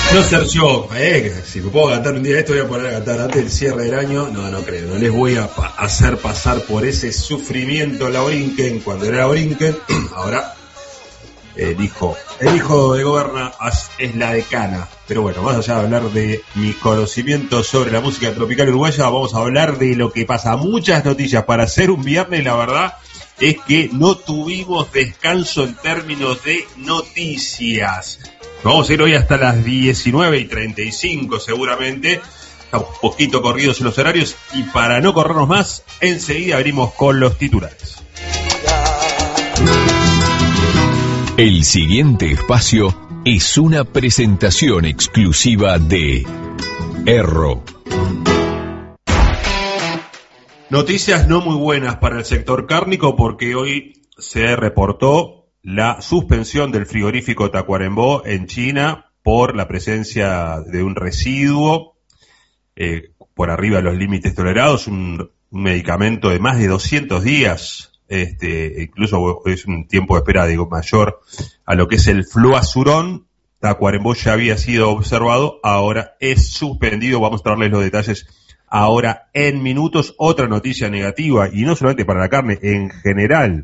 No ser yo, si me puedo cantar un día esto, voy a poner a cantar antes del cierre del año. No creo, no les voy a hacer pasar por ese sufrimiento la Brinquen cuando era Brinquen. Ahora el hijo de Goberna es la decana. Pero bueno, más allá de hablar de mi conocimiento sobre la música tropical uruguaya, vamos a hablar de lo que pasa. Muchas noticias para hacer un viernes, la verdad es que no tuvimos descanso en términos de noticias. Vamos a ir hoy hasta las 19:35 seguramente. Estamos un poquito corridos en los horarios y para no corrernos más, enseguida abrimos con los titulares. El siguiente espacio es una presentación exclusiva de Erro. Noticias no muy buenas para el sector cárnico porque hoy se reportó la suspensión del frigorífico Tacuarembó en China por la presencia de un residuo por arriba de los límites tolerados, un medicamento de más de 200 días, incluso es un tiempo de espera mayor a lo que es el fluazurón. Tacuarembó ya había sido observado, ahora es suspendido. Vamos a traerles los detalles ahora en minutos. Otra noticia negativa, y no solamente para la carne, en general.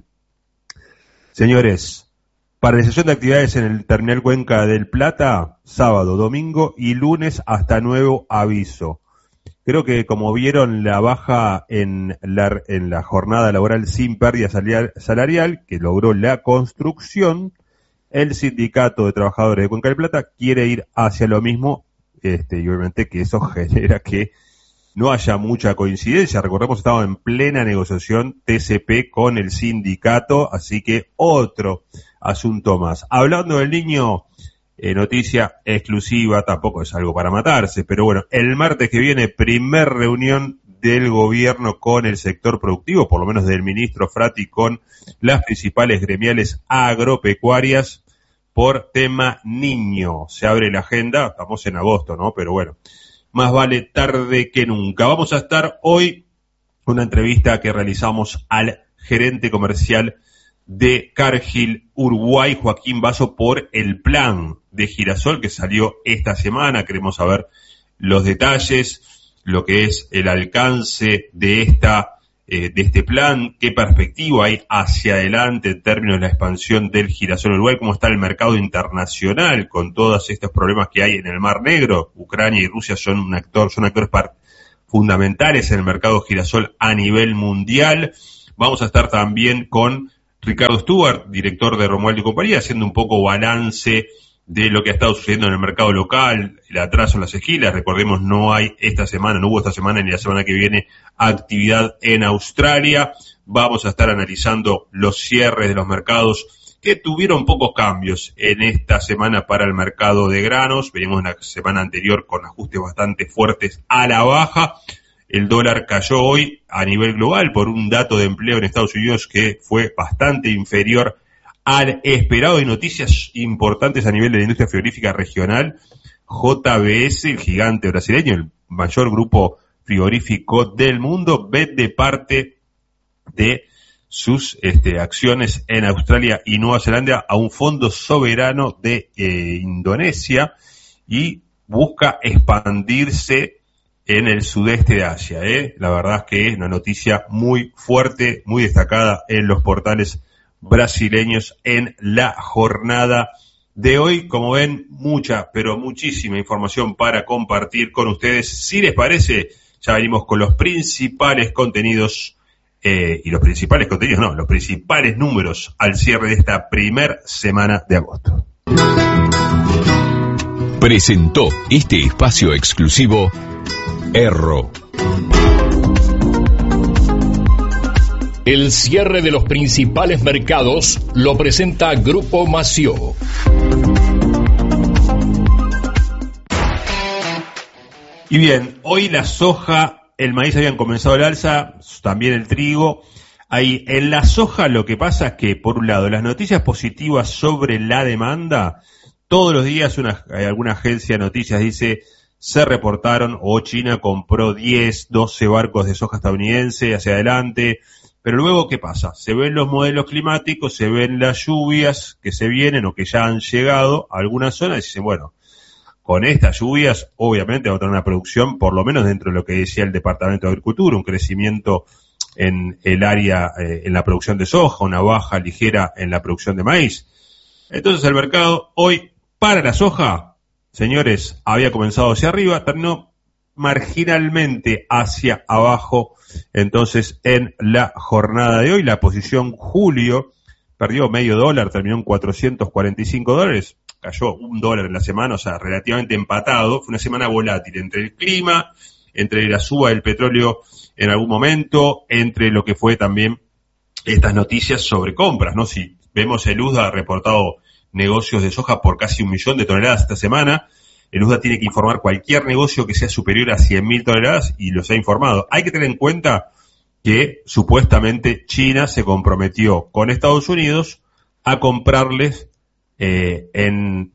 Señores, paralización de actividades en el terminal Cuenca del Plata, sábado, domingo y lunes hasta nuevo aviso. Creo que como vieron la baja en la jornada laboral sin pérdida salarial que logró la construcción, el sindicato de trabajadores de Cuenca del Plata quiere ir hacia lo mismo, y obviamente que eso genera que no haya mucha coincidencia. Recordemos, estaba en plena negociación TCP con el sindicato, así que otro asunto más. Hablando del niño, noticia exclusiva, tampoco es algo para matarse, pero bueno, el martes que viene, primer reunión del gobierno con el sector productivo, por lo menos del ministro Frati con las principales gremiales agropecuarias por tema niño. Se abre la agenda, estamos en agosto, ¿no? Pero bueno, más vale tarde que nunca. Vamos a estar hoy con una entrevista que realizamos al gerente comercial de Cargill Uruguay, Joaquín Basso, por el plan de girasol que salió esta semana. Queremos saber los detalles, lo que es el alcance de este plan, qué perspectiva hay hacia adelante en términos de la expansión del girasol en Uruguay, cómo está el mercado internacional con todos estos problemas que hay en el Mar Negro. Ucrania y Rusia son actores fundamentales en el mercado girasol a nivel mundial. Vamos a estar también con Ricardo Stuart, director de Romualdo y compañía, haciendo un poco balance de lo que ha estado sucediendo en el mercado local, el atraso en las esquilas. Recordemos, no hubo esta semana ni la semana que viene actividad en Australia. Vamos a estar analizando los cierres de los mercados que tuvieron pocos cambios en esta semana para el mercado de granos. Venimos una semana anterior con ajustes bastante fuertes a la baja. El dólar cayó hoy a nivel global por un dato de empleo en Estados Unidos que fue bastante inferior al esperado. Y noticias importantes a nivel de la industria frigorífica regional. JBS, el gigante brasileño, el mayor grupo frigorífico del mundo, vende parte de sus acciones en Australia y Nueva Zelanda a un fondo soberano de Indonesia y busca expandirse en el sudeste de Asia. La verdad es que es una noticia muy fuerte, muy destacada en los portales brasileños en la jornada de hoy. Como ven, mucha, pero muchísima información para compartir con ustedes. Si les parece, ya venimos con los principales contenidos, los principales números al cierre de esta primer semana de agosto. Presentó este espacio exclusivo Erro. El cierre de los principales mercados lo presenta Grupo Mació. Y bien, hoy la soja, el maíz habían comenzado el alza, también el trigo. Ahí en la soja lo que pasa es que, por un lado, las noticias positivas sobre la demanda, todos los días alguna agencia de noticias dice se reportaron o China compró 10, 12 barcos de soja estadounidense hacia adelante. Pero luego, ¿qué pasa? Se ven los modelos climáticos, se ven las lluvias que se vienen o que ya han llegado a algunas zonas y dicen, bueno, con estas lluvias, obviamente vamos a tener una producción, por lo menos dentro de lo que decía el Departamento de Agricultura, un crecimiento en el área, en la producción de soja, una baja ligera en la producción de maíz. Entonces el mercado hoy para la soja, señores, había comenzado hacia arriba, terminó marginalmente hacia abajo. Entonces en la jornada de hoy, la posición julio perdió medio dólar, terminó en $445, cayó $1 en la semana, o sea, relativamente empatado. Fue una semana volátil entre el clima, entre la suba del petróleo en algún momento, entre lo que fue también estas noticias sobre compras, ¿no? Si vemos el USDA ha reportado negocios de soja por casi 1 millón de toneladas esta semana. El USDA tiene que informar cualquier negocio que sea superior a 100.000 toneladas y los ha informado. Hay que tener en cuenta que supuestamente China se comprometió con Estados Unidos a comprarles en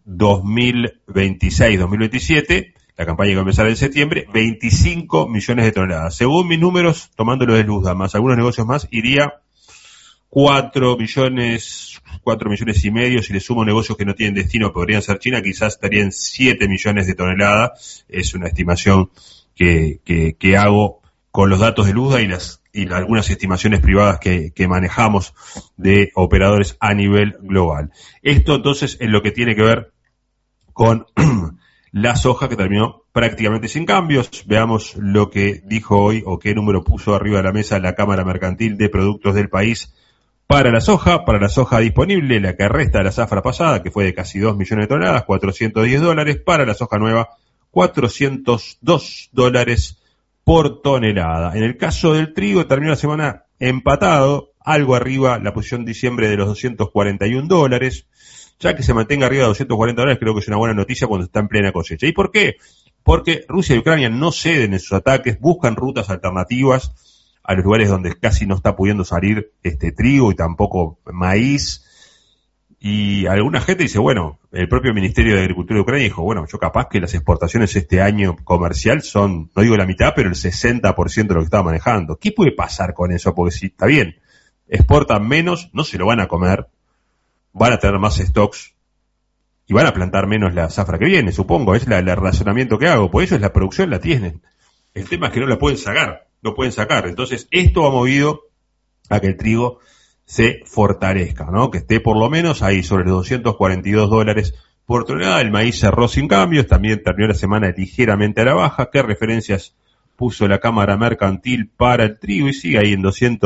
2026-2027, la campaña que va a empezar en septiembre, 25 millones de toneladas. Según mis números, tomándolo de USDA más algunos negocios más, iría 4 millones y medio. Si le sumo negocios que no tienen destino, podrían ser China, quizás estarían 7 millones de toneladas. Es una estimación que hago con los datos del USDA y algunas estimaciones privadas que manejamos de operadores a nivel global. Esto entonces es lo que tiene que ver con la soja, que terminó prácticamente sin cambios. Veamos lo que dijo hoy o qué número puso arriba de la mesa la Cámara Mercantil de Productos del país para la soja disponible, la que resta de la zafra pasada, que fue de casi 2 millones de toneladas, $410, para la soja nueva, $402 por tonelada. En el caso del trigo, terminó la semana empatado, algo arriba la posición de diciembre de los $241, ya que se mantenga arriba de $240 creo que es una buena noticia cuando está en plena cosecha. ¿Y por qué? Porque Rusia y Ucrania no ceden en sus ataques, buscan rutas alternativas a los lugares donde casi no está pudiendo salir trigo y tampoco maíz. Y alguna gente dice, bueno, el propio Ministerio de Agricultura de Ucrania dijo, bueno, yo capaz que las exportaciones este año comercial son, no digo la mitad, pero el 60% de lo que estaba manejando. ¿Qué puede pasar con eso? Porque si está bien, exportan menos, no se lo van a comer, van a tener más stocks y van a plantar menos la zafra que viene, supongo. Es el razonamiento que hago. Por ellos la producción la tienen. El tema es que no la pueden sacar. Entonces, esto ha movido a que el trigo se fortalezca, ¿no? Que esté por lo menos ahí sobre los $242 por tonelada. El maíz cerró sin cambios, también terminó la semana ligeramente a la baja. ¿Qué referencias puso la Cámara Mercantil para el trigo? Y sigue ahí en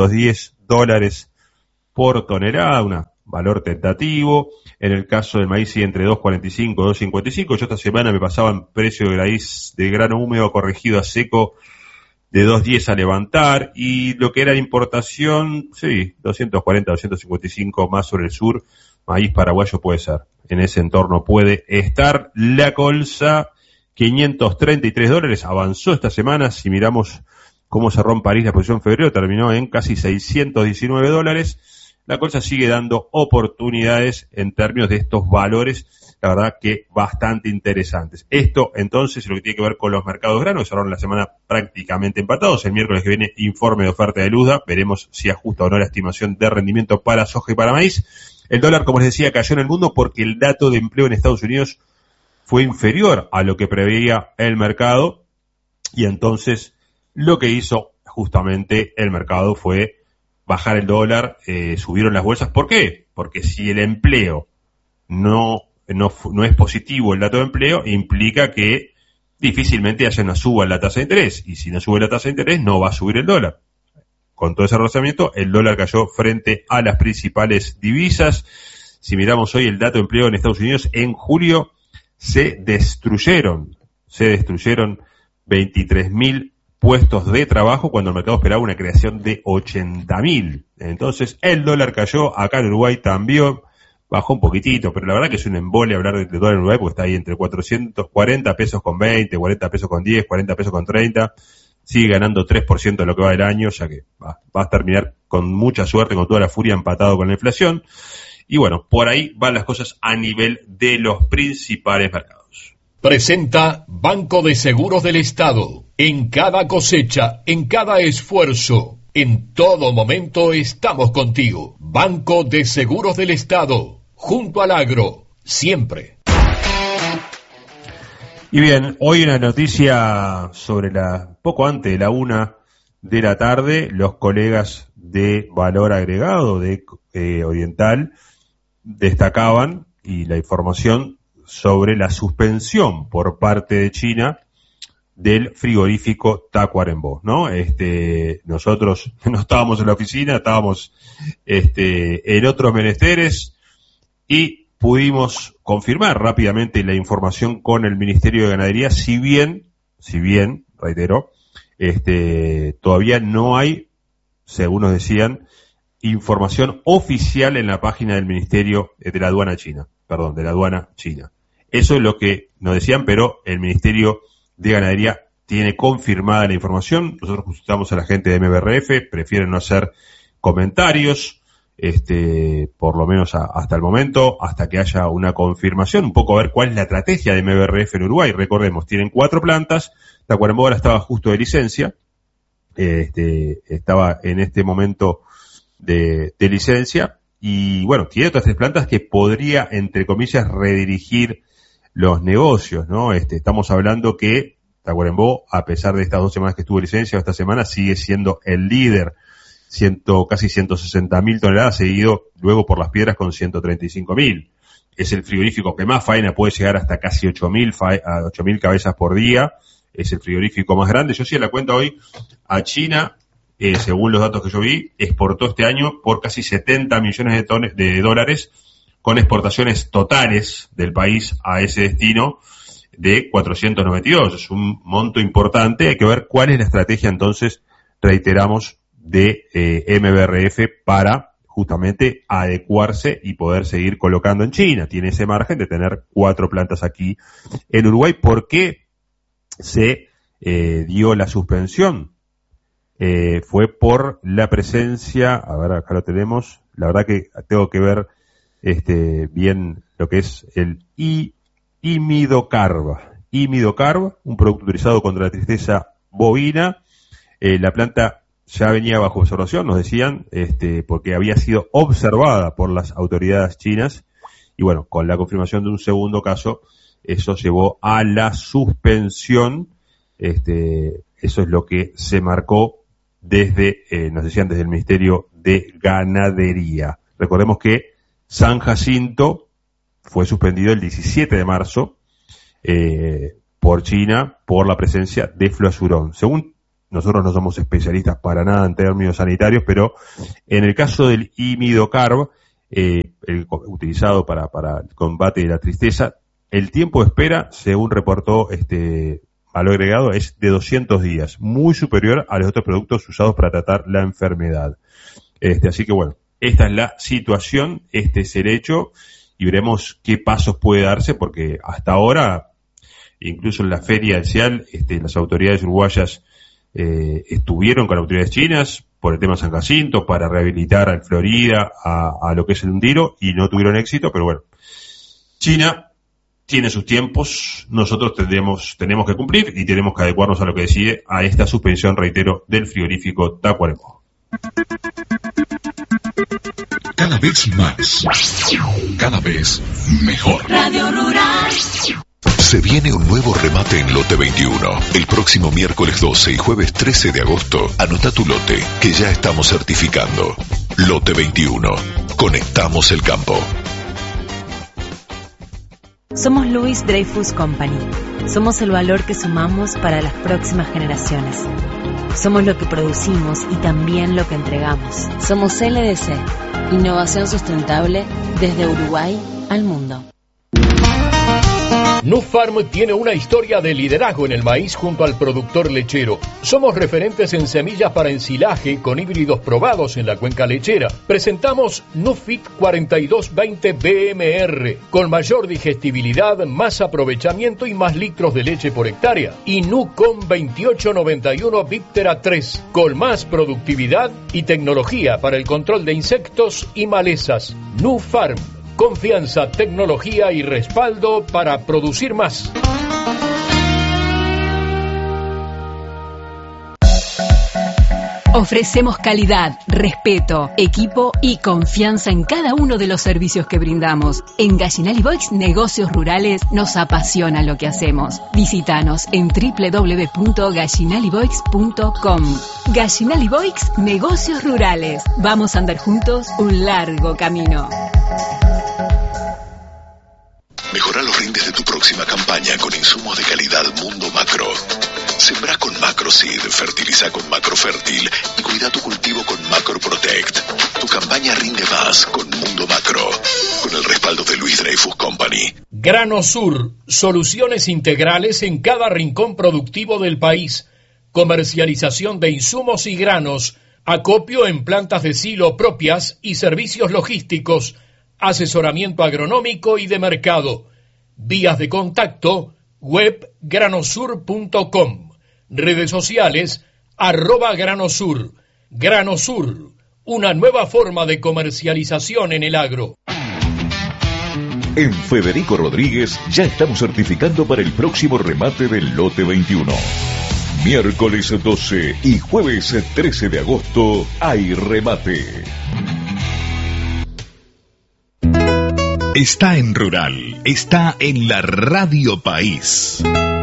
$210 por tonelada, un valor tentativo. En el caso del maíz sigue entre 2.45 y 2.55. Yo esta semana me pasaban precio de grano húmedo corregido a seco de 2.10 a levantar, y lo que era importación, sí, 240, 255 más sobre el sur, maíz paraguayo puede ser, en ese entorno puede estar. La colza, $533, avanzó esta semana. Si miramos cómo cerró en París la posición en febrero, terminó en casi $619. La colza sigue dando oportunidades en términos de estos valores, la verdad que bastante interesantes. Esto entonces es lo que tiene que ver con los mercados de grano, que cerraron la semana prácticamente empatados. El miércoles que viene informe de oferta de USDA, veremos si ajusta o no la estimación de rendimiento para soja y para maíz. El dólar, como les decía, cayó en el mundo porque el dato de empleo en Estados Unidos fue inferior a lo que preveía el mercado, y entonces lo que hizo justamente el mercado fue bajar el dólar, subieron las bolsas. ¿Por qué? Porque si el empleo no es positivo, el dato de empleo, implica que difícilmente haya una suba en la tasa de interés, y si no sube la tasa de interés no va a subir el dólar. Con todo ese razonamiento, el dólar cayó frente a las principales divisas. Si miramos hoy el dato de empleo en Estados Unidos, en julio se destruyeron 23.000 puestos de trabajo cuando el mercado esperaba una creación de 80.000. Entonces el dólar cayó. Acá en Uruguay también bajó un poquitito, pero la verdad que es un embole hablar de dólar en Uruguay porque está ahí entre 440 pesos con 20, 40 pesos con 10, 40 pesos con 30. Sigue ganando 3% de lo que va del año, ya que va a terminar con mucha suerte, con toda la furia, empatado con la inflación. Y bueno, por ahí van las cosas a nivel de los principales mercados. Presenta Banco de Seguros del Estado. En cada cosecha, en cada esfuerzo, en todo momento estamos contigo. Banco de Seguros del Estado. Junto al agro, siempre. Y bien, hoy una noticia sobre poco antes de la 1 de la tarde, los colegas de Valor Agregado de Oriental destacaban y la información sobre la suspensión por parte de China del frigorífico Tacuarembó, ¿no? Nosotros no estábamos en la oficina, estábamos en otros menesteres y pudimos confirmar rápidamente la información con el Ministerio de Ganadería, si bien, reitero, todavía no hay, según nos decían, información oficial en la página del Ministerio de la Aduana China. Eso es lo que nos decían, pero el Ministerio de Ganadería tiene confirmada la información. Nosotros consultamos a la gente de MBRF, prefieren no hacer comentarios, por lo menos hasta el momento, hasta que haya una confirmación, un poco a ver cuál es la estrategia de MBRF en Uruguay. Recordemos, tienen 4 plantas, Tacuarembó ahora estaba justo de licencia, estaba en este momento de licencia, y bueno, tiene otras 3 plantas que podría, entre comillas, redirigir los negocios, ¿no? Estamos hablando que Tacuarembó, a pesar de estas 2 semanas que estuvo de licencia, esta semana sigue siendo el líder, casi 160.000 toneladas, seguido luego por Las Piedras con 135.000. Es el frigorífico que más faena, puede llegar hasta casi 8.000 cabezas por día. Es el frigorífico más grande. Yo sí la cuenta hoy a China, según los datos que yo vi, exportó este año por casi 70 millones de dólares, con exportaciones totales del país a ese destino de 492. Es un monto importante. Hay que ver cuál es la estrategia, entonces, reiteramos, de MBRF para justamente adecuarse y poder seguir colocando en China. Tiene ese margen de tener 4 plantas aquí en Uruguay. ¿Por qué se dio la suspensión? Fue por la presencia, a ver, acá lo tenemos, la verdad que tengo que ver bien lo que es el imidocarb, un producto utilizado contra la tristeza bovina. La planta ya venía bajo observación, nos decían, porque había sido observada por las autoridades chinas, y bueno, con la confirmación de un segundo caso, eso llevó a la suspensión. Eso es lo que se marcó nos decían desde el Ministerio de Ganadería. Recordemos que San Jacinto fue suspendido el 17 de marzo por China por la presencia de fluazurón. Según nosotros no somos especialistas para nada en términos sanitarios, pero en el caso del imidocarb, utilizado para el combate de la tristeza, el tiempo de espera, según reportó Valor Agregado, es de 200 días, muy superior a los otros productos usados para tratar la enfermedad. Así que bueno, esta es la situación, este es el hecho, y veremos qué pasos puede darse, porque hasta ahora, incluso en la feria del CIAL, las autoridades uruguayas estuvieron con autoridades chinas por el tema San Jacinto para rehabilitar al Florida a lo que es el Hundiro, y no tuvieron éxito. Pero bueno, China tiene sus tiempos, nosotros tenemos que cumplir y tenemos que adecuarnos a lo que decide, a esta suspensión, reitero, del frigorífico Tacuarembó. Cada vez más, cada vez mejor. Radio Rural. Se viene un nuevo remate en Lote 21. El próximo miércoles 12 y jueves 13 de agosto, anota tu lote, que ya estamos certificando. Lote 21. Conectamos el campo. Somos Louis Dreyfus Company. Somos el valor que sumamos para las próximas generaciones. Somos lo que producimos y también lo que entregamos. Somos LDC, innovación sustentable desde Uruguay al mundo. Nufarm tiene una historia de liderazgo en el maíz junto al productor lechero. Somos referentes en semillas para ensilaje con híbridos probados en la cuenca lechera. Presentamos Nufit 4220 BMR con mayor digestibilidad, más aprovechamiento y más litros de leche por hectárea. Y Nucom 2891 Viptera 3 con más productividad y tecnología para el control de insectos y malezas. Nufarm. Confianza, tecnología y respaldo para producir más. Ofrecemos calidad, respeto, equipo y confianza en cada uno de los servicios que brindamos. En Gallinal y Boix Negocios Rurales nos apasiona lo que hacemos. Visítanos en www.gallinaliboix.com. Gallinal y Boix Negocios Rurales. Vamos a andar juntos un largo camino. Mejora los rindes de tu próxima campaña con insumos de calidad Mundo Macro. Sembrá con Macroseed, fertiliza con Macrofértil y cuida tu cultivo con Macro Protect. Tu campaña rinde más con Mundo Macro, con el respaldo de Luis Dreyfus Company. Granosur, soluciones integrales en cada rincón productivo del país. Comercialización de insumos y granos, acopio en plantas de silo propias y servicios logísticos, asesoramiento agronómico y de mercado. Vías de contacto, web granosur.com. Redes sociales, @granosur. Granosur, una nueva forma de comercialización en el agro. En Federico Rodríguez ya estamos certificando para el próximo remate del lote 21. Miércoles 12 y jueves 13 de agosto hay remate. Está en Rural, está en la Radio País.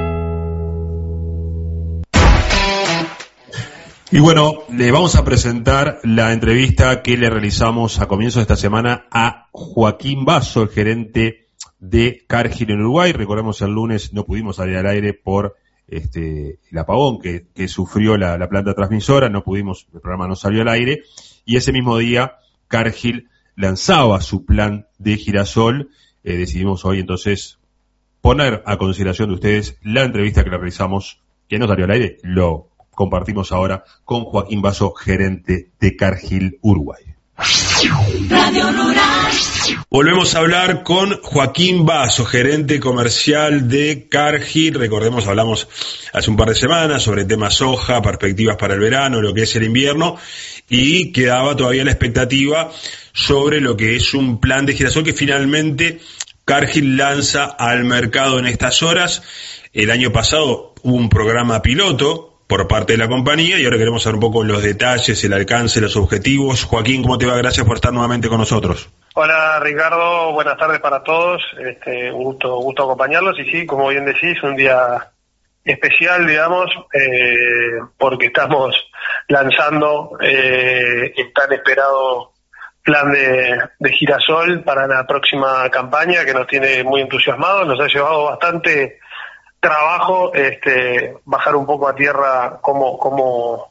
Y bueno, le vamos a presentar la entrevista que le realizamos a comienzos de esta semana a Joaquín Basso, el gerente de Cargill en Uruguay. Recordemos, el lunes no pudimos salir al aire por el apagón que sufrió la planta transmisora, el programa no salió al aire, y ese mismo día Cargill lanzaba su plan de girasol. Decidimos hoy entonces poner a consideración de ustedes la entrevista que le realizamos, que no salió al aire, lo compartimos ahora con Joaquín Basso, gerente de Cargill Uruguay. Radio Rural. Volvemos a hablar con Joaquín Basso, gerente comercial de Cargill. Recordemos, hablamos hace un par de semanas sobre temas soja, perspectivas para el verano, lo que es el invierno, y quedaba todavía la expectativa sobre lo que es un plan de girasol que finalmente Cargill lanza al mercado en estas horas. El año pasado hubo un programa piloto por parte de la compañía y ahora queremos saber un poco los detalles, el alcance, los objetivos. Joaquín, ¿cómo te va? Gracias por estar nuevamente con nosotros. Hola Ricardo, buenas tardes para todos, un gusto acompañarlos y sí, como bien decís, un día especial, digamos, porque estamos lanzando el tan esperado plan de girasol para la próxima campaña, que nos tiene muy entusiasmados. Nos ha llevado bastante trabajo bajar un poco a tierra cómo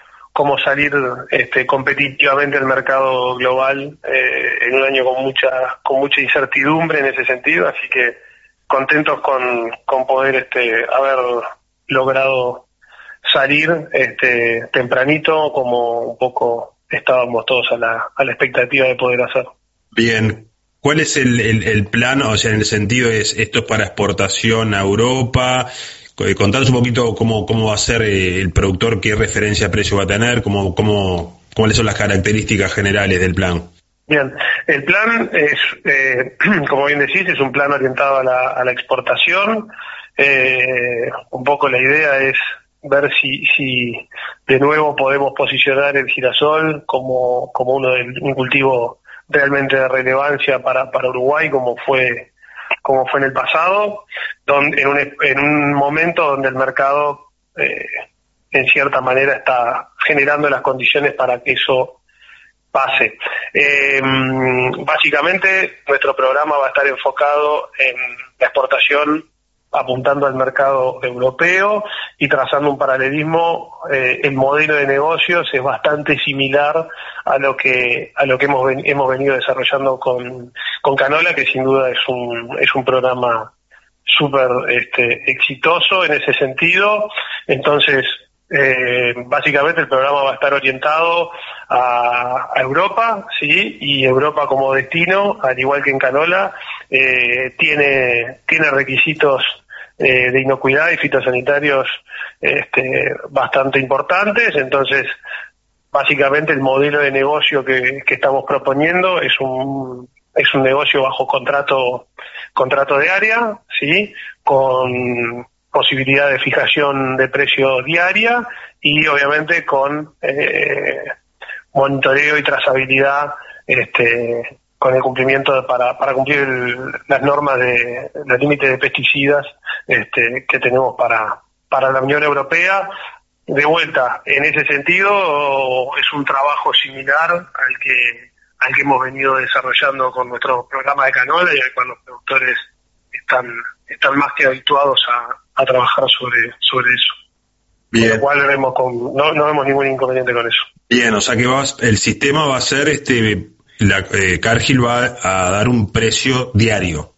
salir competitivamente al mercado global en un año con mucha incertidumbre en ese sentido, así que contentos con poder haber logrado salir tempranito, como un poco estábamos todos a la expectativa de poder hacer. Bien. ¿Cuál es el plan? O sea, en el sentido esto es para exportación a Europa. Contanos un poquito cómo va a ser el productor, qué referencia a precio va a tener, cuáles son las características generales del plan. Bien, el plan es, como bien decís, es un plan orientado a la exportación. Un poco la idea es ver si de nuevo podemos posicionar el girasol como un cultivo realmente de relevancia para Uruguay, como fue en el pasado, donde en un momento donde el mercado en cierta manera está generando las condiciones para que eso pase. Básicamente nuestro programa va a estar enfocado en la exportación, apuntando al mercado europeo y trazando un paralelismo. El modelo de negocios es bastante similar a lo que hemos venido desarrollando con Canola, que sin duda es un programa súper exitoso en ese sentido. Entonces, básicamente el programa va a estar orientado a Europa, sí, y Europa como destino, al igual que en Canola, tiene requisitos de inocuidad y fitosanitarios bastante importantes. Entonces, básicamente el modelo de negocio que estamos proponiendo es un negocio bajo contrato de área, sí, con posibilidad de fijación de precio diaria y obviamente con monitoreo y trazabilidad con el cumplimiento para cumplir las normas de los límites de pesticidas que tenemos para la Unión Europea. De vuelta, en ese sentido es un trabajo similar al que hemos venido desarrollando con nuestro programa de canola y al cual los productores están más que habituados a trabajar sobre eso. Bien. Con lo cual no vemos ningún inconveniente con eso. Bien, o sea que el sistema va a ser Cargill va a dar un precio diario.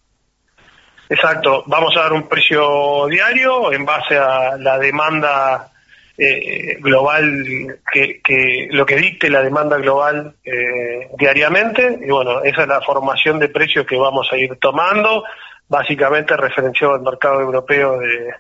Exacto, vamos a dar un precio diario en base a la demanda global, que lo que dicte la demanda global diariamente, y bueno, esa es la formación de precios que vamos a ir tomando, básicamente referenciado al mercado europeo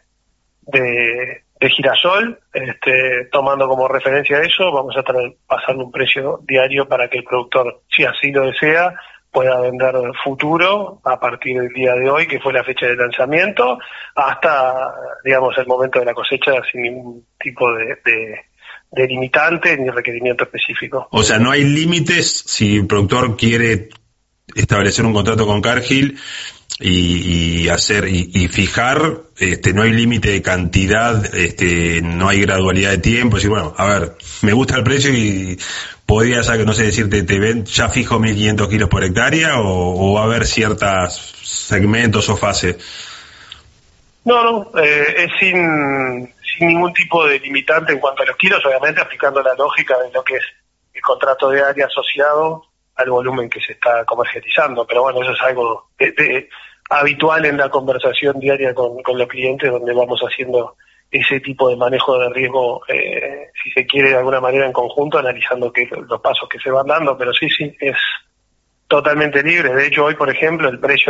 de girasol, tomando como referencia eso, vamos a pasando un precio diario para que el productor, si así lo desea, pueda vender futuro a partir del día de hoy, que fue la fecha de lanzamiento, hasta, digamos, el momento de la cosecha sin ningún tipo de limitante ni requerimiento específico. O sea, no hay límites si el productor quiere establecer un contrato con Cargill y fijar, no hay límite de cantidad, no hay gradualidad de tiempo, decir, bueno, a ver, me gusta el precio y podría, no sé, decirte, ya fijo 1.500 kilos por hectárea o va a haber ciertos segmentos o fases. No, es sin ningún tipo de limitante en cuanto a los kilos, obviamente aplicando la lógica de lo que es el contrato de área asociado al volumen que se está comercializando, pero bueno, eso es algo habitual en la conversación diaria con los clientes, donde vamos haciendo ese tipo de manejo de riesgo, si se quiere de alguna manera en conjunto, analizando los pasos que se van dando, pero sí, es totalmente libre. De hecho, hoy, por ejemplo, el precio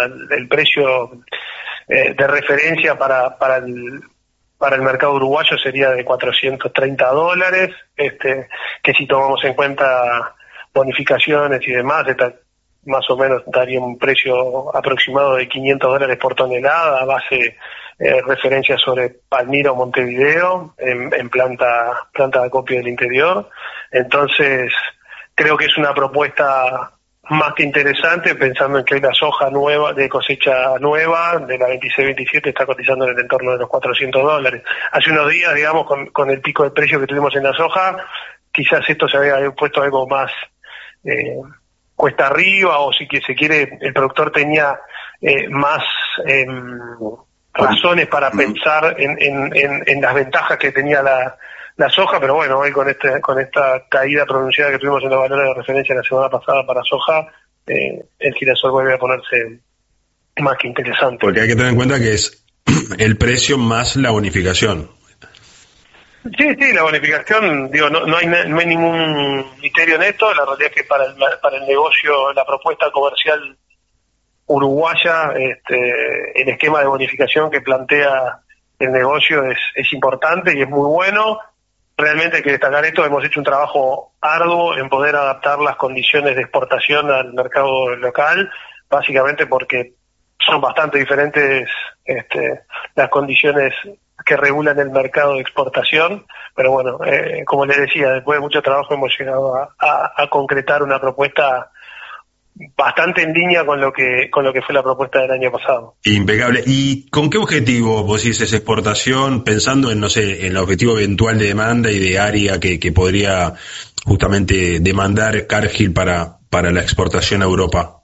de referencia para el mercado uruguayo sería de $430, que si tomamos en cuenta bonificaciones y demás, más o menos daría un precio aproximado de $500 por tonelada, a base referencia sobre Palmira o Montevideo, en planta de acopio del interior. Entonces, creo que es una propuesta más que interesante, pensando en que hoy la soja nueva, de cosecha nueva, de la 26-27, está cotizando en el entorno de los $400. Hace unos días, digamos, con el pico de precio que tuvimos en la soja, quizás esto se había puesto algo más cuesta arriba, o si que se quiere, el productor tenía más razones para pensar en las ventajas que tenía la soja, pero bueno, hoy con esta caída pronunciada que tuvimos en los valores de referencia la semana pasada para soja, el girasol vuelve a ponerse más que interesante. Porque hay que tener en cuenta que es el precio más la bonificación. Sí, la bonificación, no hay ningún misterio en esto. La realidad es que para el negocio, la propuesta comercial uruguaya, el esquema de bonificación que plantea el negocio es importante y es muy bueno. Realmente hay que destacar esto, hemos hecho un trabajo arduo en poder adaptar las condiciones de exportación al mercado local, básicamente porque son bastante diferentes las condiciones que regulan el mercado de exportación, pero bueno, como les decía, después de mucho trabajo hemos llegado a concretar una propuesta bastante en línea con lo que fue la propuesta del año pasado. Impecable. ¿Y con qué objetivo vos dices exportación, pensando en, no sé, en el objetivo eventual de demanda y de área que podría justamente demandar Cargill para la exportación a Europa?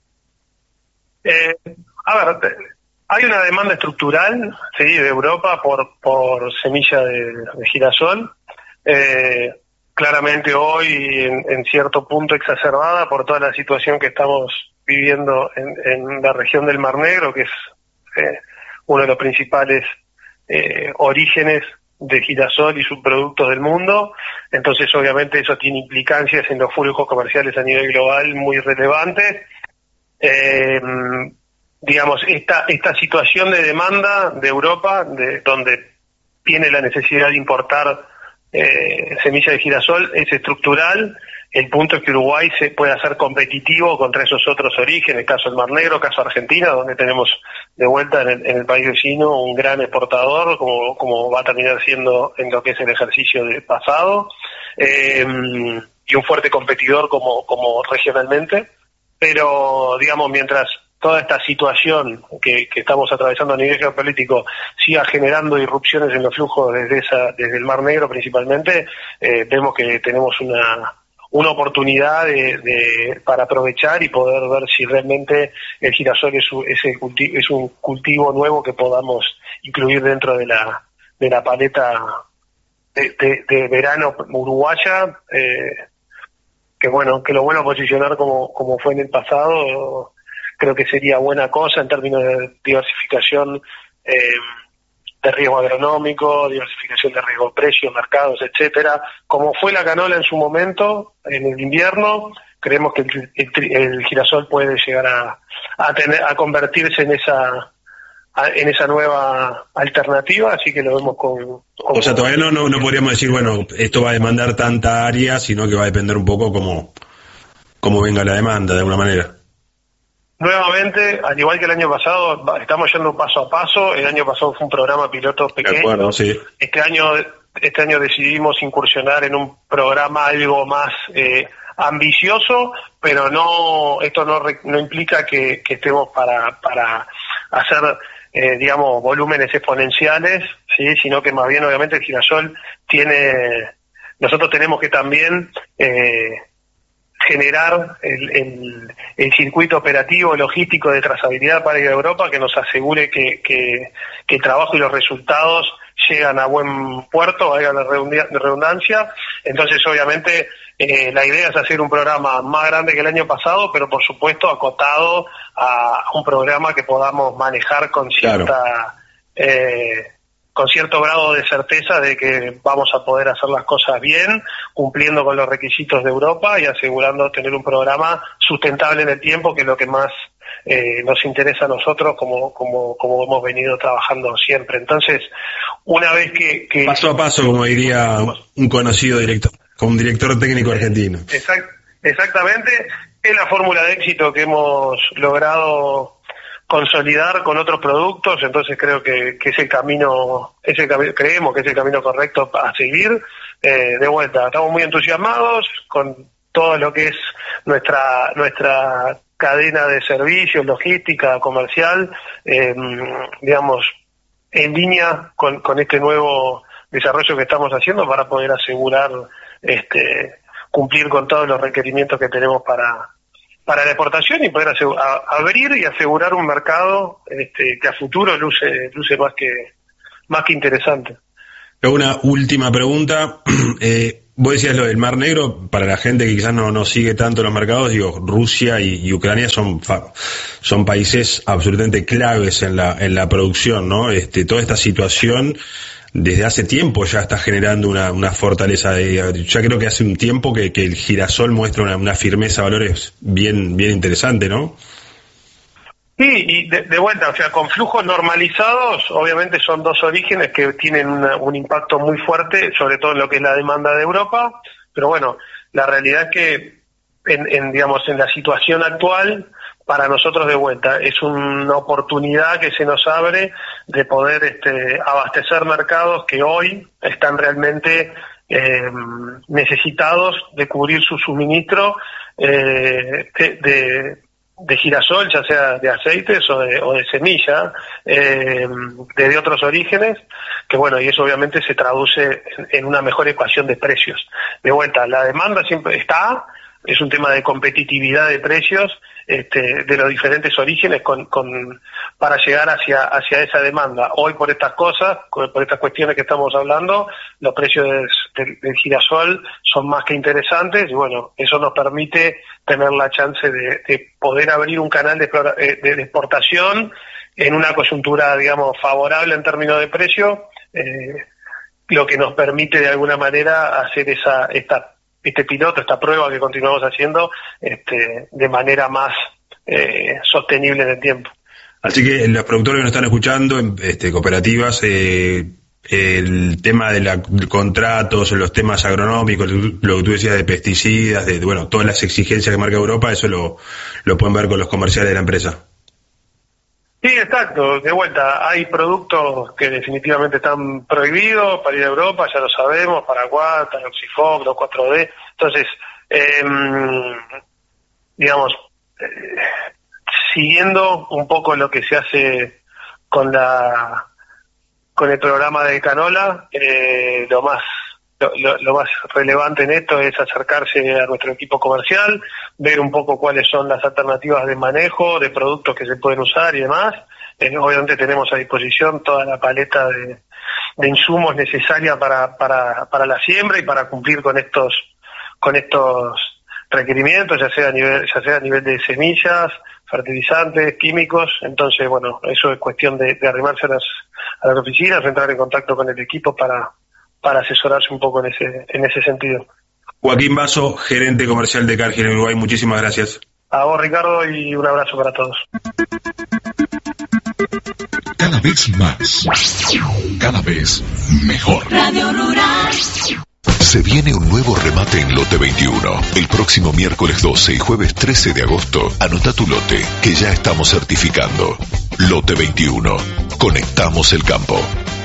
A ver, hay una demanda estructural, sí, de Europa por semilla de girasol, claramente hoy en cierto punto exacerbada por toda la situación que estamos viviendo en la región del Mar Negro, que es uno de los principales orígenes de girasol y subproductos del mundo. Entonces, obviamente, eso tiene implicancias en los flujos comerciales a nivel global muy relevantes. Digamos, esta situación de demanda de Europa, donde viene la necesidad de importar semilla de girasol, es estructural, el punto es que Uruguay se pueda ser competitivo contra esos otros orígenes, caso el Mar Negro, caso Argentina, donde tenemos de vuelta en el país vecino un gran exportador, como va a terminar siendo en lo que es el ejercicio del pasado, y un fuerte competidor como regionalmente. Pero, digamos, mientras toda esta situación que estamos atravesando a nivel geopolítico siga generando irrupciones en los flujos desde el Mar Negro principalmente, vemos que tenemos una oportunidad para aprovechar y poder ver si realmente el girasol es un cultivo nuevo que podamos incluir dentro de la paleta de verano uruguaya, que lo vuelvo a posicionar como fue en el pasado. Creo que sería buena cosa en términos de diversificación de riesgo agronómico, diversificación de riesgo de precios, mercados, etcétera. Como fue la canola en su momento, en el invierno, creemos que el girasol puede llegar a convertirse en esa nueva alternativa, así que lo vemos con o sea, todavía no podríamos decir, bueno, esto va a demandar tanta área, sino que va a depender un poco cómo venga la demanda, de alguna manera. Nuevamente, al igual que el año pasado, estamos yendo paso a paso. El año pasado fue un programa piloto pequeño. De acuerdo, sí. Este año decidimos incursionar en un programa algo más ambicioso, pero esto no implica que estemos para hacer digamos, volúmenes exponenciales, sí, sino que más bien obviamente el girasol nosotros tenemos que también generar el circuito operativo, logístico de trazabilidad para ir a Europa, que nos asegure que el trabajo y los resultados llegan a buen puerto, valga la redundancia. Entonces, obviamente, la idea es hacer un programa más grande que el año pasado, pero por supuesto acotado a un programa que podamos manejar con con cierto grado de certeza de que vamos a poder hacer las cosas bien, cumpliendo con los requisitos de Europa y asegurando tener un programa sustentable en el tiempo, que es lo que más nos interesa a nosotros, como hemos venido trabajando siempre. Entonces, una vez que paso a paso, como diría un conocido director, como un director técnico argentino. Exactamente, es la fórmula de éxito que hemos logrado consolidar con otros productos. Entonces creo que es el camino, creemos que es el camino correcto a seguir. De vuelta, estamos muy entusiasmados con todo lo que es nuestra cadena de servicios, logística, comercial, digamos, en línea con este nuevo desarrollo que estamos haciendo para poder asegurar cumplir con todos los requerimientos que tenemos para la exportación y poder abrir y asegurar un mercado que a futuro luce más que interesante. Una última pregunta. Vos decías lo del Mar Negro, para la gente que quizás no sigue tanto los mercados, digo, Rusia y Ucrania son países absolutamente claves en la producción, ¿no? Toda esta situación desde hace tiempo ya está generando una fortaleza. Ya creo que hace un tiempo que el girasol muestra una firmeza de valores bien interesante, ¿no? Sí, y de vuelta, o sea, con flujos normalizados, obviamente son dos orígenes que tienen un impacto muy fuerte, sobre todo en lo que es la demanda de Europa, pero bueno, la realidad es que en la situación actual, para nosotros de vuelta, es una oportunidad que se nos abre de poder abastecer mercados que hoy están realmente necesitados de cubrir su suministro de girasol, ya sea de aceites o de semilla, de otros orígenes, que bueno, y eso obviamente se traduce en una mejor ecuación de precios. De vuelta, la demanda siempre está, es un tema de competitividad de precios de los diferentes orígenes para llegar hacia esa demanda. Hoy por estas cosas, por estas cuestiones que estamos hablando, los precios del girasol son más que interesantes y bueno, eso nos permite tener la chance de poder abrir un canal de exportación en una coyuntura, digamos, favorable en términos de precio, lo que nos permite de alguna manera hacer este piloto, esta prueba que continuamos haciendo de manera más sostenible en el tiempo. Así que los productores que nos están escuchando, cooperativas, el tema de contratos, los temas agronómicos, lo que tú decías de pesticidas, todas las exigencias que marca Europa, eso lo pueden ver con los comerciales de la empresa. Sí, exacto. De vuelta, hay productos que definitivamente están prohibidos para ir a Europa, ya lo sabemos, Paraguay, Oxifox, los 4D. Entonces, siguiendo un poco lo que se hace con el programa de canola, lo más relevante en esto es acercarse a nuestro equipo comercial, ver un poco cuáles son las alternativas de manejo, de productos que se pueden usar y demás. Obviamente tenemos a disposición toda la paleta de insumos necesarias para la siembra y para cumplir con estos requerimientos, ya sea a nivel de semillas, fertilizantes, químicos. Entonces, eso es cuestión de arrimarse a las oficinas, entrar en contacto con el equipo para asesorarse un poco en ese sentido. Joaquín Basso, gerente comercial de Cargill en Uruguay, muchísimas gracias. A vos, Ricardo, y un abrazo para todos. Cada vez más, cada vez mejor. Radio Rural. Se viene un nuevo remate en Lote 21. El próximo miércoles 12 y jueves 13 de agosto, anota tu lote, que ya estamos certificando. Lote 21. Conectamos el campo.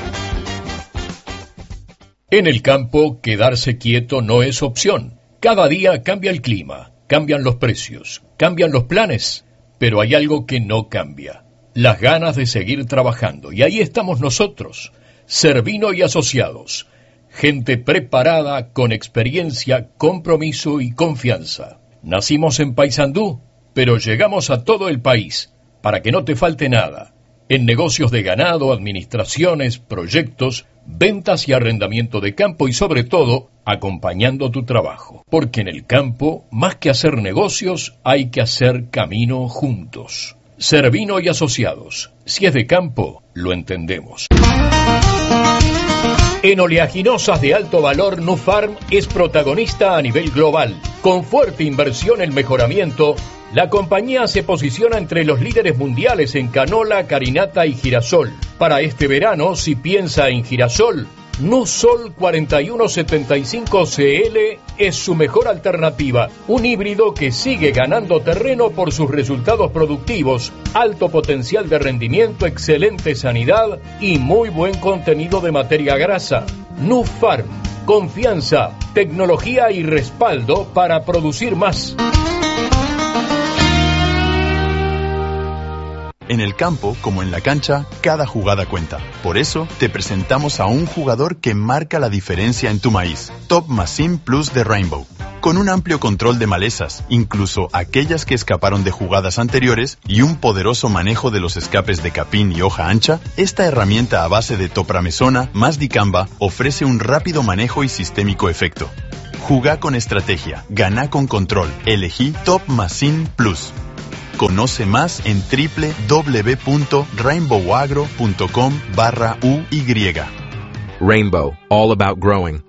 En el campo, quedarse quieto no es opción. Cada día cambia el clima, cambian los precios, cambian los planes, pero hay algo que no cambia: las ganas de seguir trabajando. Y ahí estamos nosotros, Cervino y Asociados. Gente preparada, con experiencia, compromiso y confianza. Nacimos en Paysandú, pero llegamos a todo el país, para que no te falte nada. En negocios de ganado, administraciones, proyectos, ventas y arrendamiento de campo y sobre todo, acompañando tu trabajo. Porque en el campo, más que hacer negocios, hay que hacer camino juntos. Cervino y Asociados. Si es de campo, lo entendemos. En oleaginosas de alto valor, Nufarm es protagonista a nivel global. Con fuerte inversión en mejoramiento, la compañía se posiciona entre los líderes mundiales en canola, carinata y girasol. Para este verano, si piensa en girasol, Nusol 4175 CL es su mejor alternativa. Un híbrido que sigue ganando terreno por sus resultados productivos, alto potencial de rendimiento, excelente sanidad y muy buen contenido de materia grasa. Nufarm, confianza, tecnología y respaldo para producir más. En el campo, como en la cancha, cada jugada cuenta. Por eso, te presentamos a un jugador que marca la diferencia en tu maíz. Top Machine Plus de Rainbow. Con un amplio control de malezas, incluso aquellas que escaparon de jugadas anteriores, y un poderoso manejo de los escapes de capín y hoja ancha, esta herramienta a base de topramezona más dicamba ofrece un rápido manejo y sistémico efecto. Jugá con estrategia, ganá con control. Elegí Top Machine Plus. Conoce más en www.rainbowagro.com/UY. Rainbow, all about growing.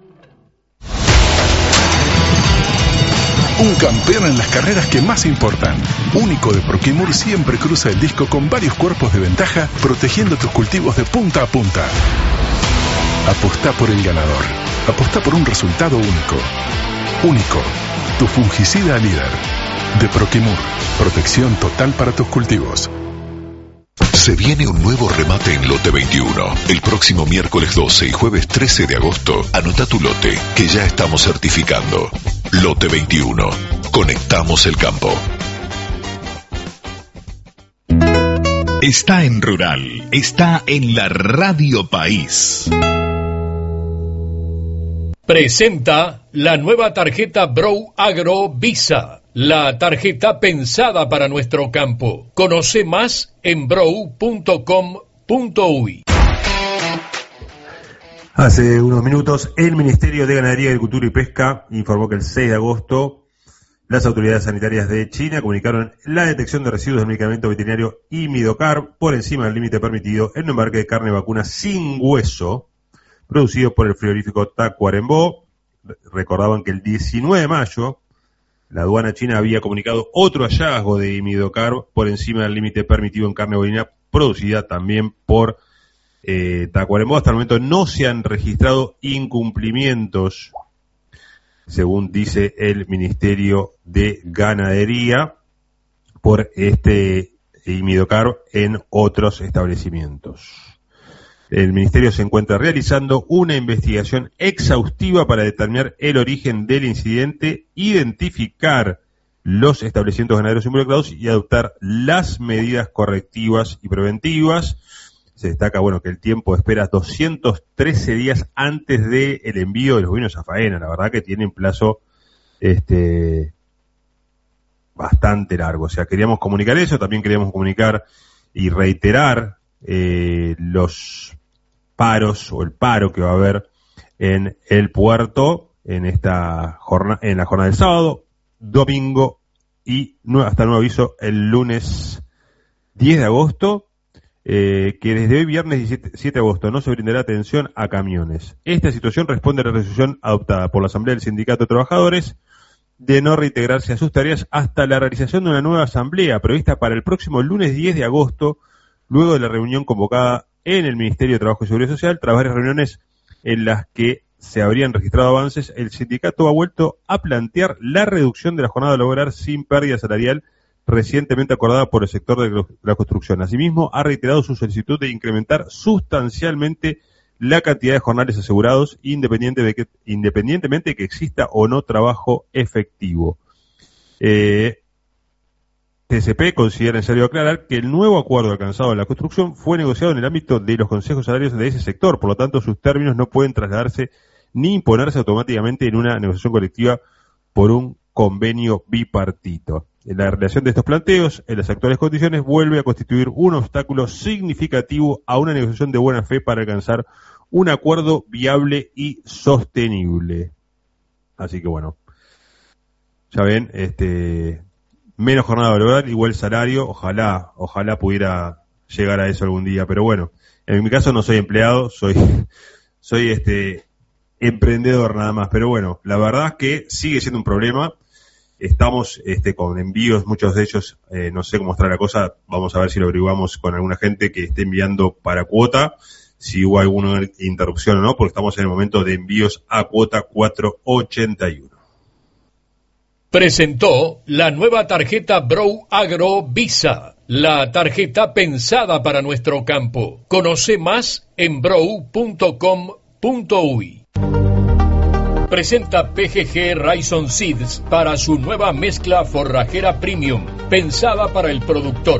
Un campeón en las carreras que más importan. Único de Proquimur siempre cruza el disco con varios cuerpos de ventaja, protegiendo tus cultivos de punta a punta. Apostá por el ganador. Apostá por un resultado único. Único. Tu fungicida líder. De Proquimur. Protección total para tus cultivos. Se viene un nuevo remate en Lote 21. El próximo miércoles 12 y jueves 13 de agosto, anota tu lote, que ya estamos certificando. Lote 21. Conectamos el campo. Está en Rural. Está en la Radio País. Presenta la nueva tarjeta Brow Agro Visa, la tarjeta pensada para nuestro campo. Conoce más en brow.com.uy. Hace unos minutos, el Ministerio de Ganadería, Agricultura y Pesca informó que el 6 de agosto las autoridades sanitarias de China comunicaron la detección de residuos del medicamento veterinario Imidocar por encima del límite permitido en un embarque de carne vacuna sin hueso producido por el frigorífico Tacuarembó. Recordaban que el 19 de mayo la aduana china había comunicado otro hallazgo de Imidocar por encima del límite permitido en carne bovina producida también por Tacuarembó. Hasta el momento no se han registrado incumplimientos, según dice el Ministerio de Ganadería, por este imidocar en otros establecimientos. El Ministerio se encuentra realizando una investigación exhaustiva para determinar el origen del incidente, identificar los establecimientos ganaderos involucrados y adoptar las medidas correctivas y preventivas. Se destaca, que el tiempo de espera 213 días antes del envío de los bovinos a faena. La verdad que tienen plazo bastante largo. O sea, queríamos comunicar eso, también queríamos comunicar y reiterar los paros o el paro que va a haber en el puerto en esta jornada, en la jornada del sábado, domingo y hasta nuevo aviso el lunes 10 de agosto, que desde hoy viernes 7 de agosto no se brindará atención a camiones. Esta situación responde a la resolución adoptada por la Asamblea del Sindicato de Trabajadores de no reintegrarse a sus tareas hasta la realización de una nueva asamblea prevista para el próximo lunes 10 de agosto, luego de la reunión convocada en el Ministerio de Trabajo y Seguridad Social. Tras varias reuniones en las que se habrían registrado avances, el sindicato ha vuelto a plantear la reducción de la jornada laboral sin pérdida salarial recientemente acordada por el sector de la construcción. Asimismo, ha reiterado su solicitud de incrementar sustancialmente la cantidad de jornales asegurados, independientemente de que exista o no trabajo efectivo. TCP considera necesario aclarar que el nuevo acuerdo alcanzado en la construcción fue negociado en el ámbito de los consejos salarios de ese sector, por lo tanto sus términos no pueden trasladarse ni imponerse automáticamente en una negociación colectiva por un convenio bipartito. La realización de estos planteos en las actuales condiciones vuelve a constituir un obstáculo significativo a una negociación de buena fe para alcanzar un acuerdo viable y sostenible. Así que ya ven, menos jornada laboral, igual salario, ojalá pudiera llegar a eso algún día, pero en mi caso no soy empleado, soy emprendedor nada más, pero la verdad es que sigue siendo un problema. Estamos con envíos, muchos de ellos, no sé cómo está la cosa, vamos a ver si lo averiguamos con alguna gente que esté enviando para cuota, si hubo alguna interrupción o no, porque estamos en el momento de envíos a cuota 481. Presentó la nueva tarjeta Brow Agro Visa, la tarjeta pensada para nuestro campo. Conoce más en brow.com.uy. Presenta PGG Rhizome Seeds para su nueva mezcla forrajera premium, pensada para el productor.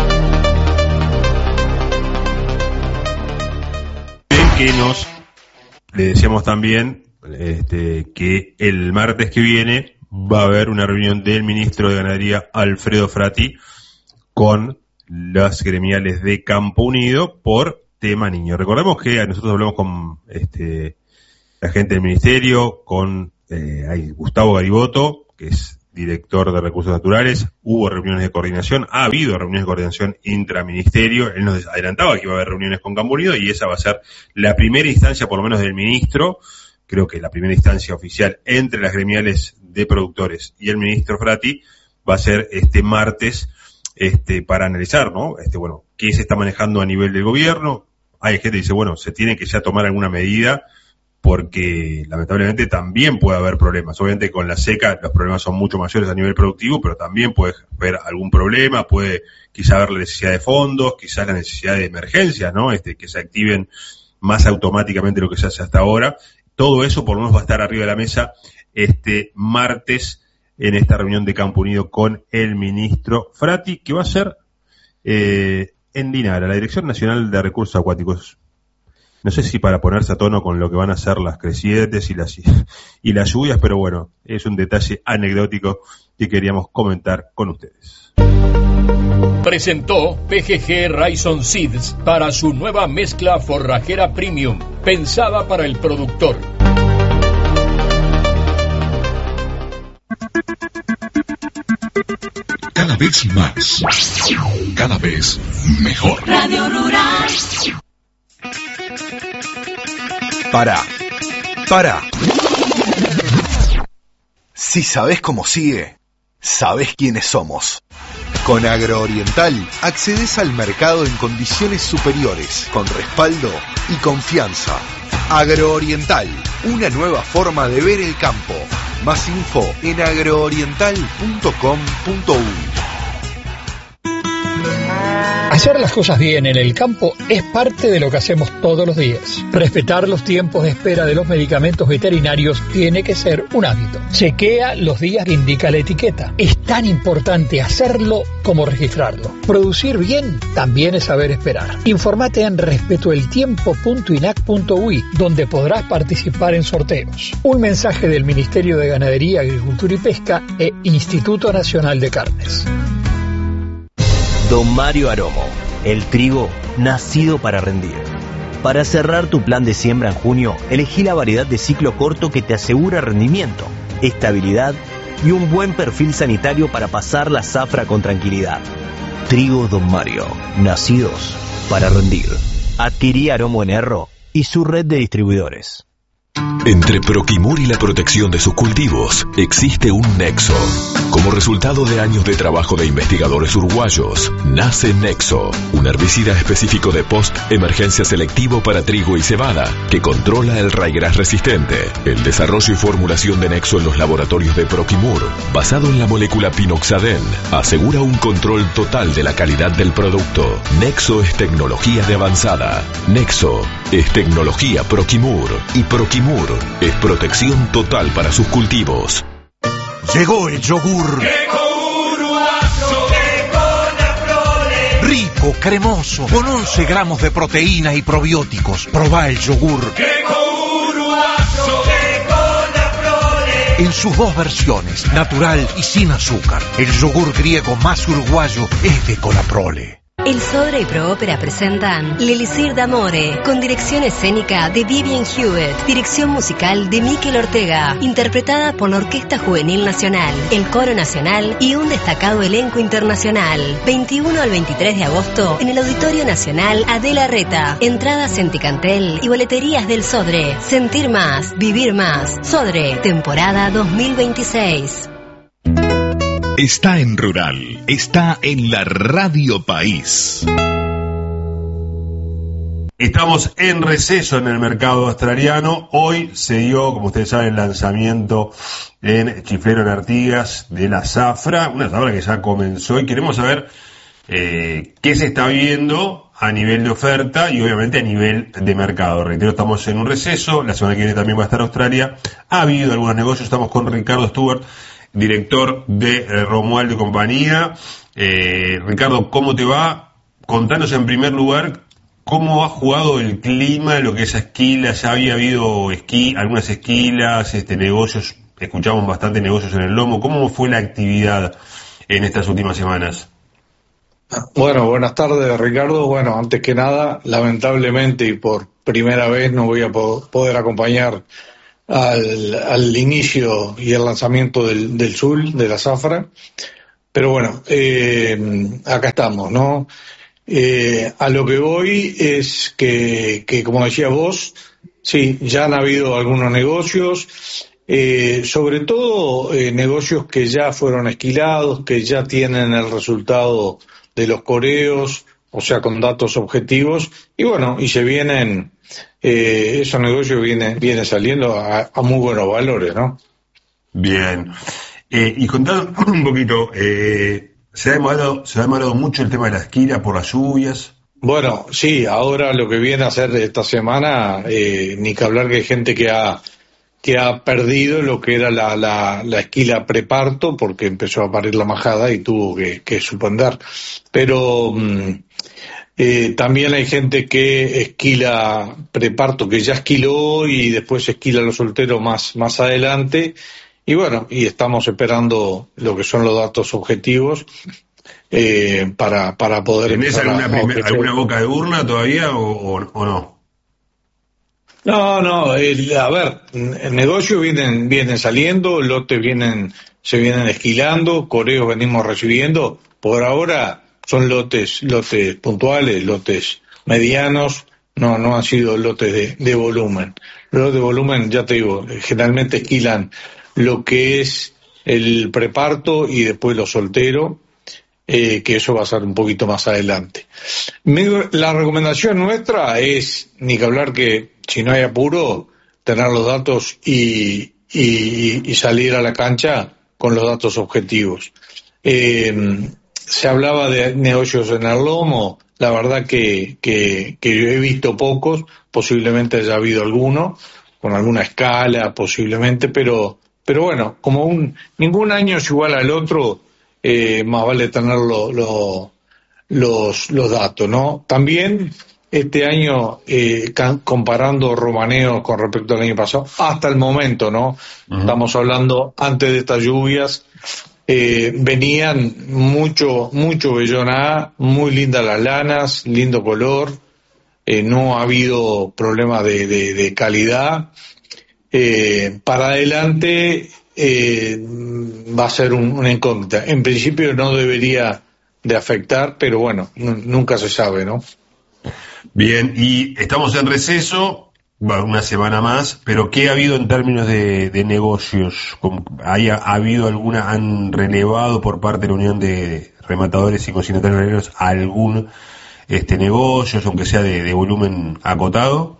Le decíamos también que el martes que viene va a haber una reunión del ministro de Ganadería, Alfredo Frati, con las gremiales de Campo Unido por tema niño. Recordemos que nosotros hablamos con la gente del ministerio, con Gustavo Gariboto, que es director de Recursos Naturales. Hubo reuniones de coordinación, ha habido reuniones de coordinación intraministerio. Él nos adelantaba que iba a haber reuniones con Campo Unido y esa va a ser la primera instancia, por lo menos del ministro, creo que la primera instancia oficial entre las gremiales de productores y el ministro Frati va a ser este martes para analizar, ¿no? Qué se está manejando a nivel del gobierno. Hay gente que dice, se tiene que ya tomar alguna medida porque lamentablemente también puede haber problemas. Obviamente con la seca los problemas son mucho mayores a nivel productivo, pero también puede haber algún problema, puede quizá haber la necesidad de fondos, quizás la necesidad de emergencias, ¿no? Que se activen más automáticamente de lo que se hace hasta ahora. Todo eso por lo menos va a estar arriba de la mesa este martes en esta reunión de Campo Unido con el ministro Frati, que va a ser en Dinara, la Dirección Nacional de Recursos Acuáticos. No sé si para ponerse a tono con lo que van a ser las crecientes y las lluvias, pero es un detalle anecdótico que queríamos comentar con ustedes. Presentó PGG Rhizome Seeds para su nueva mezcla forrajera premium, pensada para el productor. Cada vez más, cada vez mejor. Radio Rural. Para. Si sabés cómo sigue, sabés quiénes somos. Con Agrooriental accedes al mercado en condiciones superiores, con respaldo y confianza. Agrooriental, una nueva forma de ver el campo. Más info en agrooriental.com.uy. Hacer las cosas bien en el campo es parte de lo que hacemos todos los días. Respetar los tiempos de espera de los medicamentos veterinarios tiene que ser un hábito. Chequea los días que indica la etiqueta. Es tan importante hacerlo como registrarlo. Producir bien también es saber esperar. Infórmate en respetoeltiempo.inac.uy, donde podrás participar en sorteos. Un mensaje del Ministerio de Ganadería, Agricultura y Pesca e Instituto Nacional de Carnes. Don Mario Aromo, el trigo nacido para rendir. Para cerrar tu plan de siembra en junio, elegí la variedad de ciclo corto que te asegura rendimiento, estabilidad y un buen perfil sanitario para pasar la zafra con tranquilidad. Trigo Don Mario, nacidos para rendir. Adquirí Aromo en Erro y su red de distribuidores. Entre Proquimur y la protección de sus cultivos existe un nexo. Como resultado de años de trabajo de investigadores uruguayos, nace Nexo, un herbicida específico de post-emergencia selectivo para trigo y cebada, que controla el raigras resistente. El desarrollo y formulación de Nexo en los laboratorios de Proquimur, basado en la molécula pinoxadén, asegura un control total de la calidad del producto. Nexo es tecnología de avanzada. Nexo es tecnología Proquimur. Y Proquimur es protección total para sus cultivos. Llegó el yogur. Rico, cremoso, con 11 gramos de proteína y probióticos. Probá el yogur. En sus dos versiones, natural y sin azúcar. El yogur griego más uruguayo es de Conaprole. El Sodre y Proópera presentan L'Elisir d'Amore, con dirección escénica de Vivian Hewitt, dirección musical de Miquel Ortega, interpretada por la Orquesta Juvenil Nacional, el Coro Nacional y un destacado elenco internacional. 21 al 23 de agosto en el Auditorio Nacional Adela Reta. Entradas en Ticantel y boleterías del Sodre. Sentir más, vivir más. Sodre, temporada 2026. Está en Rural, está en la Radio País. Estamos en receso en el mercado australiano. Hoy se dio, como ustedes saben, el lanzamiento en Chiflero en Artigas de la zafra, una zafra que ya comenzó y queremos saber qué se está viendo a nivel de oferta y obviamente a nivel de mercado. Reitero, estamos en un receso, la semana que viene también va a estar Australia. Ha habido algunos negocios, estamos con Ricardo Stewart, director de Romualdo y compañía. Ricardo, ¿cómo te va? Contanos en primer lugar cómo ha jugado el clima, lo que es esquila. Ya había habido algunas esquilas, negocios, escuchamos bastante negocios en el lomo. ¿Cómo fue la actividad en estas últimas semanas? Bueno, buenas tardes, Ricardo. Bueno, antes que nada, lamentablemente y por primera vez no voy a poder acompañar al inicio y el lanzamiento del Sul, de la zafra, pero bueno, acá estamos, ¿no? A lo que voy es que como decía vos, sí, ya han habido algunos negocios, sobre todo negocios que ya fueron esquilados, que ya tienen el resultado de los coreos, o sea, con datos objetivos, y bueno, y se vienen, esos negocios vienen saliendo a muy buenos valores, ¿no? Bien. Y contanos un poquito, se ha demorado mucho el tema de la esquila por las lluvias. Bueno, sí, ahora lo que viene a hacer esta semana, ni que hablar que hay gente que ha perdido lo que era la esquila preparto, porque empezó a parir la majada y tuvo que suspender. Pero también hay gente que esquila preparto, que ya esquiló y después esquila los solteros más adelante. Y bueno, y estamos esperando lo que son los datos objetivos para poder... ¿Tenés alguna boca de urna todavía o no? No, a ver, el negocio vienen saliendo, lotes se vienen esquilando, coreos venimos recibiendo. Por ahora son lotes puntuales, lotes medianos, no han sido lotes de volumen. Los de volumen, ya te digo, generalmente esquilan lo que es el preparto y después lo soltero. que eso va a ser un poquito más adelante. La recomendación nuestra es, ni que hablar que si no hay apuro, tener los datos y salir a la cancha con los datos objetivos. Se hablaba de negocios en el lomo, la verdad que yo he visto pocos, posiblemente haya habido alguno, con alguna escala posiblemente, pero bueno, como ningún año es igual al otro, más vale tener los datos, ¿no? También este año, comparando romaneos con respecto al año pasado, hasta el momento, ¿no? Uh-huh. Estamos hablando antes de estas lluvias, venían mucho vellón A, muy lindas las lanas, lindo color, no ha habido problemas de calidad. Para adelante va a ser una incógnita. En principio no debería de afectar, pero bueno, nunca se sabe, ¿no? Bien, y estamos en receso, una semana más, pero ¿qué ha habido en términos de negocios? ¿Ha habido han relevado por parte de la Unión de Rematadores y Consignatarios Graneros algún negocios, aunque sea de volumen acotado?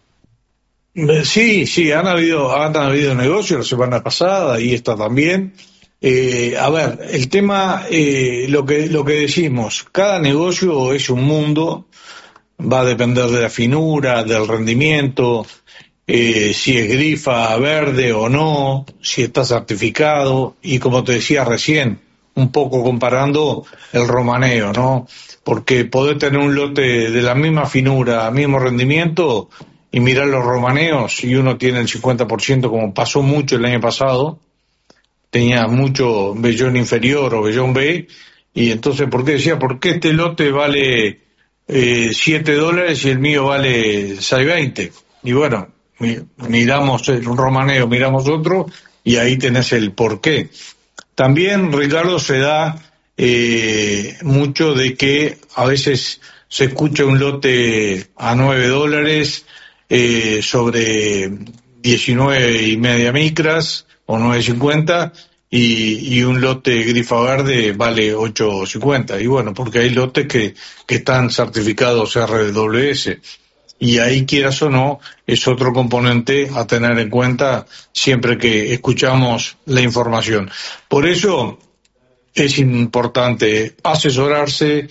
Sí, han habido negocios la semana pasada y esta también. A ver, el tema, lo que decimos, cada negocio es un mundo, va a depender de la finura, del rendimiento, si es grifa verde o no, si está certificado, y como te decía recién, un poco comparando el romaneo, ¿no? Porque podés tener un lote de la misma finura, mismo rendimiento, y mirar los romaneos, y uno tiene el 50%, como pasó mucho el año pasado, tenía mucho vellón inferior o vellón B, y entonces, ¿por qué decía? ¿Por qué este lote vale $7 y el mío vale 6.20? Y bueno, miramos un romaneo, miramos otro, y ahí tenés el porqué. También, Ricardo, se da mucho de que a veces se escucha un lote a $9 sobre 19,5 micras o 9.50 y un lote grifa verde vale 8.50. Y bueno, porque hay lotes que están certificados RWS. Y ahí, quieras o no, es otro componente a tener en cuenta siempre que escuchamos la información. Por eso es importante asesorarse,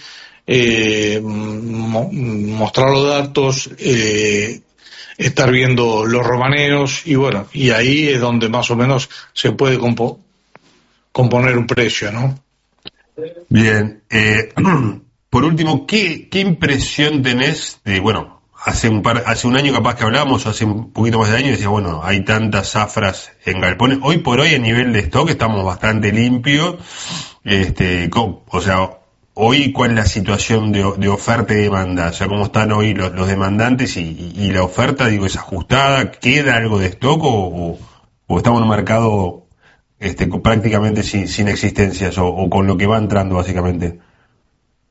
mostrar los datos, estar viendo los romaneos, y bueno, y ahí es donde más o menos se puede componer un precio, ¿no? Bien, por último, ¿qué impresión tenés de, bueno, hace un año capaz que hablábamos, hace un poquito más de año, decía, bueno, hay tantas zafras en galpones, hoy por hoy a nivel de stock estamos bastante limpios, o sea, hoy cuál es la situación de oferta y demanda, o sea, cómo están hoy los demandantes y la oferta, digo, es ajustada, ¿queda algo de stock o estamos en un mercado prácticamente sin existencias o con lo que va entrando básicamente?